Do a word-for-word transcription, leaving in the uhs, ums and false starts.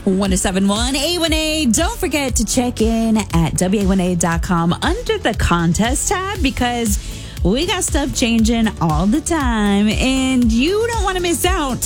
one oh seven point one A one A. Don't forget to check in at W A one A dot com under the contest tab because we got stuff changing all the time and you don't want to miss out